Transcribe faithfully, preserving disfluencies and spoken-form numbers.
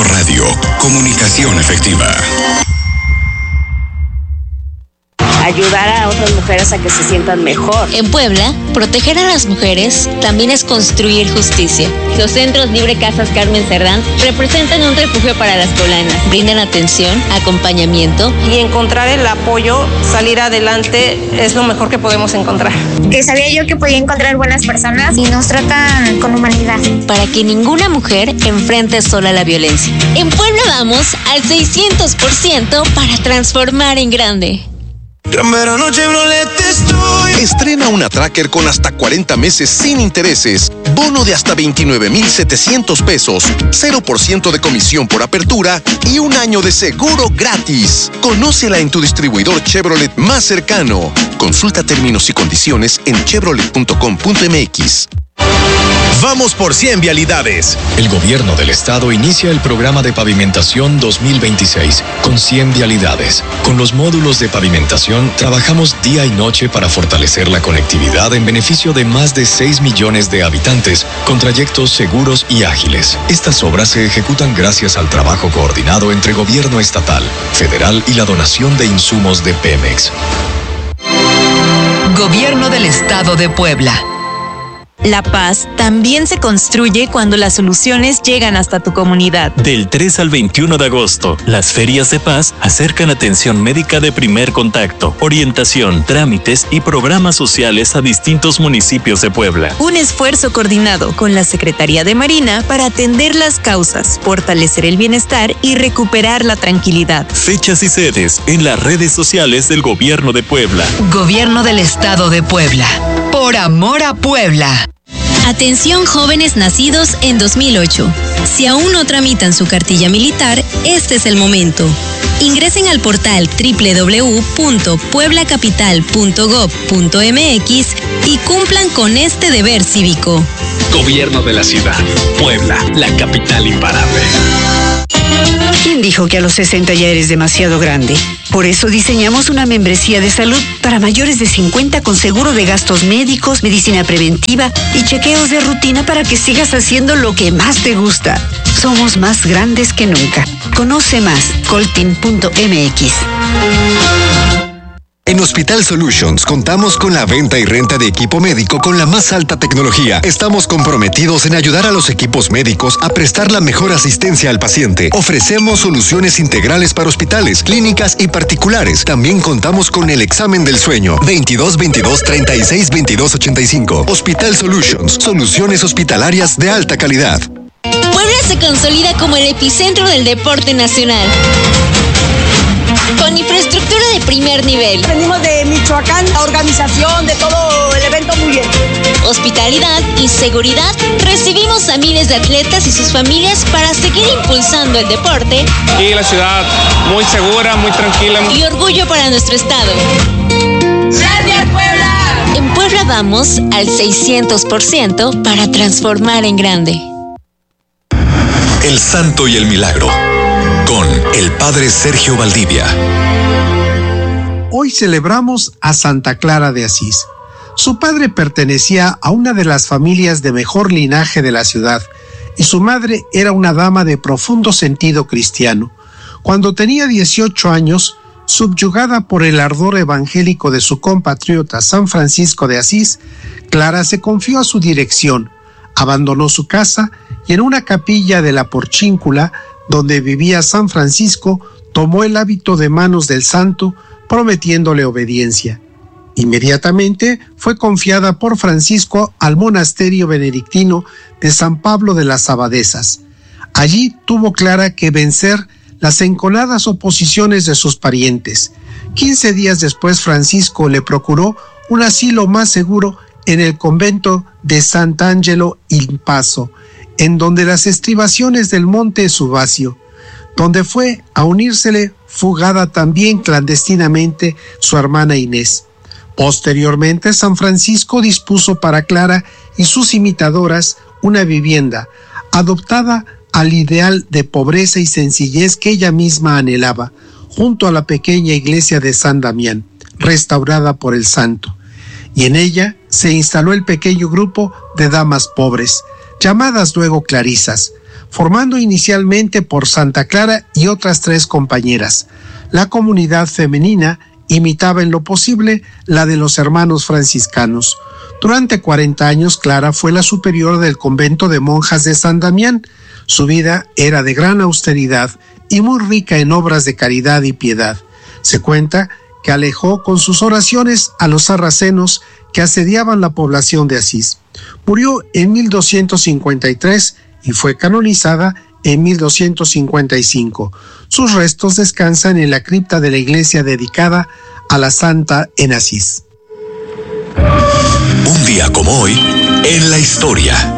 Radio, comunicación efectiva. Ayudar a otras mujeres a que se sientan mejor. En Puebla, proteger a las mujeres también es construir justicia. Los centros Libre Casas Carmen Cerdán representan un refugio para las poblanas. Brindan atención, acompañamiento. Y encontrar el apoyo, salir adelante, es lo mejor que podemos encontrar. Que sabía yo que podía encontrar buenas personas y nos tratan con humanidad. Para que ninguna mujer enfrente sola la violencia. En Puebla vamos al seiscientos por ciento para transformar en grande. Gran Verano Chevrolet estoy. Estrena una Tracker con hasta cuarenta meses sin intereses, bono de hasta veintinueve mil setecientos pesos, cero por ciento de comisión por apertura y un año de seguro gratis. Conócela en tu distribuidor Chevrolet más cercano. Consulta términos y condiciones en chevrolet punto com punto m x. Vamos por cien vialidades. El gobierno del estado inicia el programa de pavimentación dos mil veintiséis con cien vialidades. Con los módulos de pavimentación trabajamos día y noche para fortalecer la conectividad en beneficio de más de seis millones de habitantes con trayectos seguros y ágiles. Estas obras se ejecutan gracias al trabajo coordinado entre gobierno estatal, federal y la donación de insumos de Pemex. Gobierno del Estado de Puebla. La paz también se construye cuando las soluciones llegan hasta tu comunidad. Del tres al veintiuno de agosto, las ferias de paz acercan atención médica de primer contacto, orientación, trámites y programas sociales a distintos municipios de Puebla. Un esfuerzo coordinado con la Secretaría de Marina para atender las causas, fortalecer el bienestar y recuperar la tranquilidad. Fechas y sedes en las redes sociales del Gobierno de Puebla. Gobierno del Estado de Puebla. Por amor a Puebla. Atención jóvenes nacidos en dos mil ocho. Si aún no tramitan su cartilla militar, este es el momento. Ingresen al portal doble u doble u doble u punto puebla capital punto gob punto m x y cumplan con este deber cívico. Gobierno de la ciudad. Puebla, la capital imparable. ¿Quién dijo que a los sesenta ya eres demasiado grande? Por eso diseñamos una membresía de salud para mayores de cincuenta con seguro de gastos médicos, medicina preventiva y chequeos de rutina para que sigas haciendo lo que más te gusta. Somos más grandes que nunca. Conoce más, coltin punto m x. En Hospital Solutions contamos con la venta y renta de equipo médico con la más alta tecnología. Estamos comprometidos en ayudar a los equipos médicos a prestar la mejor asistencia al paciente. Ofrecemos soluciones integrales para hospitales, clínicas y particulares. También contamos con el examen del sueño. veintidós veintidós treinta y seis veintidós ochenta y cinco. Hospital Solutions, soluciones hospitalarias de alta calidad. Puebla se consolida como el epicentro del deporte nacional. Con infraestructura de primer nivel. Venimos de Michoacán, la organización de todo el evento muy bien. Hospitalidad y seguridad. Recibimos a miles de atletas y sus familias para seguir impulsando el deporte. Y la ciudad muy segura, muy tranquila. Y orgullo para nuestro estado. ¡Gracias, Puebla! En Puebla vamos al seiscientos por ciento para transformar en grande. El Santo y el Milagro. Con el Padre Sergio Valdivia. Hoy celebramos a Santa Clara de Asís. Su padre pertenecía a una de las familias de mejor linaje de la ciudad y su madre era una dama de profundo sentido cristiano. Cuando tenía dieciocho años, subyugada por el ardor evangélico de su compatriota San Francisco de Asís, Clara se confió a su dirección, abandonó su casa y en una capilla de la Porchíncula donde vivía San Francisco, tomó el hábito de manos del santo, prometiéndole obediencia. Inmediatamente fue confiada por Francisco al monasterio benedictino de San Pablo de las Abadesas. Allí tuvo Clara que vencer las enconadas oposiciones de sus parientes. Quince días después, Francisco le procuró un asilo más seguro en el convento de Sant'Angelo in Paso, en donde las estribaciones del monte Subasio, donde fue a unírsele fugada también clandestinamente su hermana Inés. Posteriormente, San Francisco dispuso para Clara y sus imitadoras una vivienda, adoptada al ideal de pobreza y sencillez que ella misma anhelaba, junto a la pequeña iglesia de San Damián, restaurada por el santo. Y en ella se instaló el pequeño grupo de damas pobres, llamadas luego clarisas. formando inicialmente por Santa Clara y otras tres compañeras. La comunidad femenina imitaba en lo posible la de los hermanos franciscanos. Durante cuarenta años, Clara fue la superior del convento de monjas de San Damián. Su vida era de gran austeridad y muy rica en obras de caridad y piedad. Se cuenta que alejó con sus oraciones a los sarracenos que asediaban la población de Asís. Murió en mil doscientos cincuenta y tres y fue canonizada en mil doscientos cincuenta y cinco. Sus restos descansan en la cripta de la iglesia dedicada a la santa en Asís. Un día como hoy, en la historia.